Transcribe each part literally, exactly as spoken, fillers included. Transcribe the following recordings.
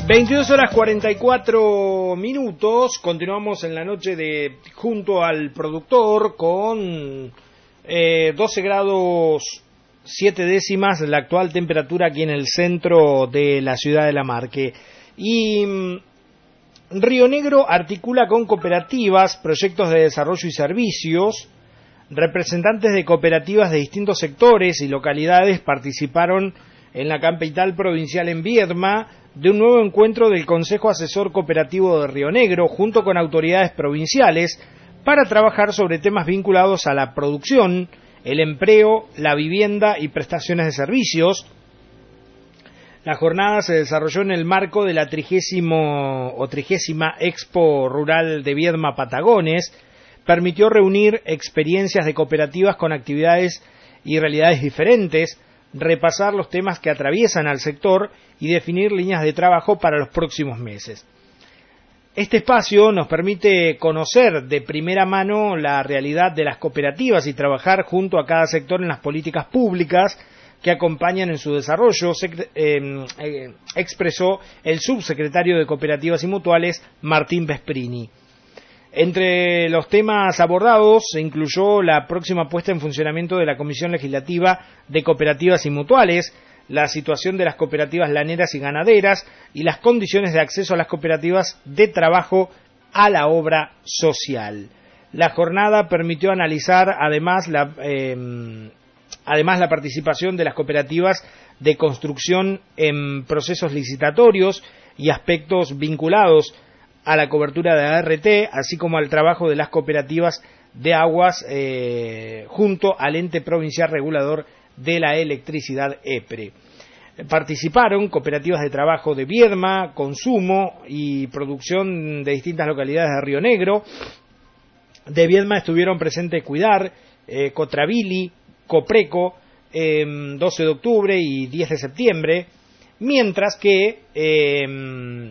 veintidós horas cuarenta y cuatro minutos, continuamos en la noche de junto al productor con eh, doce grados siete décimas la actual temperatura aquí en el centro de la ciudad de La Marque. Y mmm, Río Negro articula con cooperativas, proyectos de desarrollo y servicios. Representantes de cooperativas de distintos sectores y localidades participaron en la capital provincial en Viedma de un nuevo encuentro del Consejo Asesor Cooperativo de Río Negro junto con autoridades provinciales para trabajar sobre temas vinculados a la producción, el empleo, la vivienda y prestaciones de servicios. La jornada se desarrolló en el marco de la trigésimo o trigésima Expo Rural de Viedma Patagones. Permitió reunir experiencias de cooperativas con actividades y realidades diferentes, repasar los temas que atraviesan al sector y definir líneas de trabajo para los próximos meses. Este espacio nos permite conocer de primera mano la realidad de las cooperativas y trabajar junto a cada sector en las políticas públicas que acompañan en su desarrollo, eh, eh, expresó el subsecretario de Cooperativas y Mutuales, Martín Vesprini. Entre los temas abordados se incluyó la próxima puesta en funcionamiento de la Comisión Legislativa de Cooperativas y Mutuales, la situación de las cooperativas laneras y ganaderas y las condiciones de acceso a las cooperativas de trabajo a la obra social. La jornada permitió analizar además la, eh, además la participación de las cooperativas de construcción en procesos licitatorios y aspectos vinculados a la cobertura de A R T, así como al trabajo de las cooperativas de aguas eh, junto al ente provincial regulador de la electricidad EPRE. Participaron cooperativas de trabajo de Viedma, consumo y producción de distintas localidades de Río Negro. De Viedma estuvieron presentes Cuidar, eh, Cotravili, Copreco, eh, doce de octubre y diez de septiembre, mientras que eh,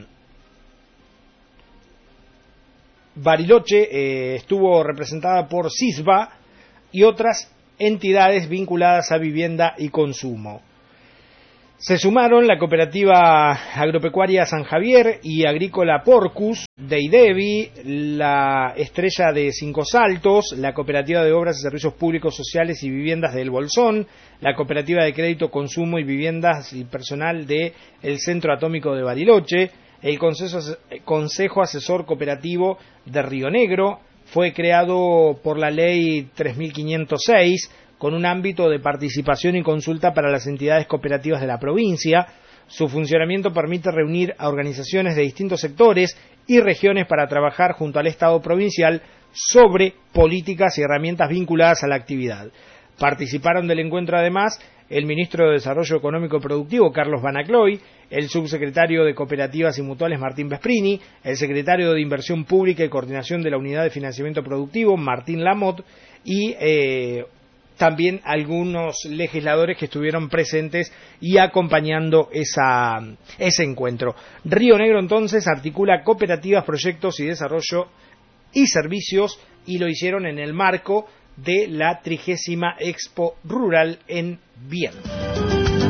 Bariloche eh, estuvo representada por CISBA y otras entidades vinculadas a vivienda y consumo. Se sumaron la Cooperativa Agropecuaria San Javier y Agrícola Porcus de Idevi, la Estrella de Cinco Saltos, la Cooperativa de Obras y Servicios Públicos Sociales y Viviendas del Bolsón, la Cooperativa de Crédito, Consumo y Viviendas y Personal de el Centro Atómico de Bariloche. El Consejo, Consejo Asesor Cooperativo de Río Negro fue creado por la Ley tres mil quinientos seis con un ámbito de participación y consulta para las entidades cooperativas de la provincia. Su funcionamiento permite reunir a organizaciones de distintos sectores y regiones para trabajar junto al Estado provincial sobre políticas y herramientas vinculadas a la actividad. Participaron del encuentro además el ministro de Desarrollo Económico y Productivo, Carlos Banacloy, el subsecretario de Cooperativas y Mutuales, Martín Vesprini, el secretario de Inversión Pública y Coordinación de la Unidad de Financiamiento Productivo, Martín Lamotte, y eh, también algunos legisladores que estuvieron presentes y acompañando esa, ese encuentro. Río Negro entonces articula cooperativas, proyectos y desarrollo y servicios, y lo hicieron en el marco de la trigésima Expo Rural en Viedma.